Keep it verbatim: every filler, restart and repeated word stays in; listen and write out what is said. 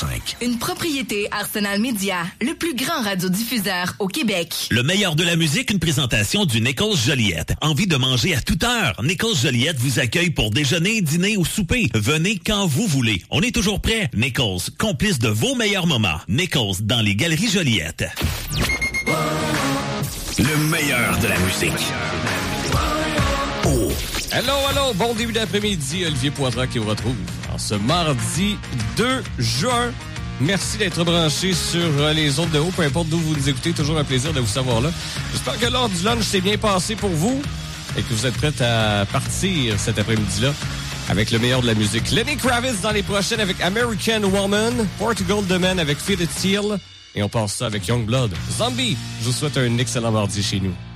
cinq. Une propriété Arsenal Média, le plus grand radiodiffuseur au Québec. Le meilleur de la musique, une présentation du Nichols Joliette. Envie de manger à toute heure? Nichols Joliette vous accueille pour déjeuner, dîner ou souper. Venez quand vous voulez. On est toujours prêt. Nichols, complice de vos meilleurs moments. Nichols, dans les Galeries Joliette. Le meilleur de la musique. Oh. Hello, hello, bon début d'après-midi. Olivier Poitras qui vous retrouve en ce mardi deux juin. Merci d'être branché sur les ondes de haut, peu importe d'où vous nous écoutez. Toujours un plaisir de vous savoir là. J'espère que l'heure du lunch s'est bien passé pour vous et que vous êtes prêts à partir cet après-midi-là avec le meilleur de la musique. Lenny Kravitz dans les prochaines avec American Woman, Portugal The Man avec Feel It Steel et on passe ça avec Youngblood. Zombie, je vous souhaite un excellent mardi chez nous.